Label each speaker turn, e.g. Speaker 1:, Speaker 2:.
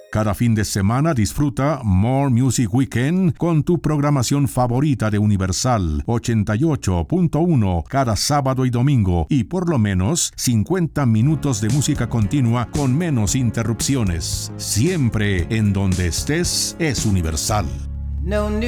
Speaker 1: Cada fin de semana disfruta More Music Weekend con tu programación favorita de Universal 88.1 cada sábado y domingo y por lo menos 50 minutos de música continua con menos interrupciones. Siempre en donde estés es Universal.
Speaker 2: No